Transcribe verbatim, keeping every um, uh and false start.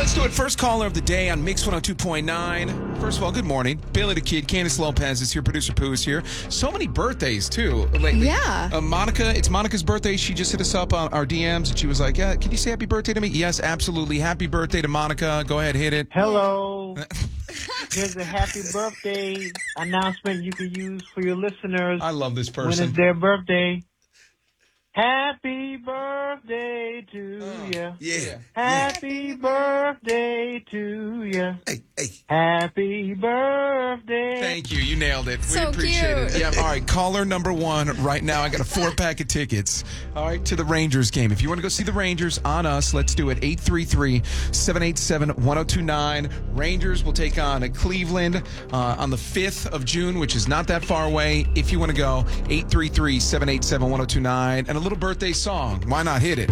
let's do it. First caller of the day on Mix one oh two point nine. First of all, good morning. Bailey the Kid, Candace Lopez is here, producer Pooh is here. So many birthdays, too, lately. Yeah. Uh, Monica, it's Monica's birthday. She just hit us up on our D Ms, and she was like, yeah, can you say happy birthday to me? Yes, absolutely. Happy birthday to Monica. Go ahead, hit it. Hello. Here's a happy birthday announcement you can use for your listeners. I love this When person. it's their birthday. Happy birthday to Uh, you. Yeah. Happy birthday to you. Hey, hey. Happy birthday. Thank you. You nailed it. So we appreciate cute. it. Yeah. All right. Caller number one right now. I got a four pack of tickets. All right. To the Rangers game. If you want to go see the Rangers on us, let's do it. eight three three, seven eight seven, one oh two nine. Rangers will take on Cleveland uh, on the fifth of June, which is not that far away. If you want to go, eight three three, seven eight seven, one oh two nine. And a little birthday song. Why not hit it?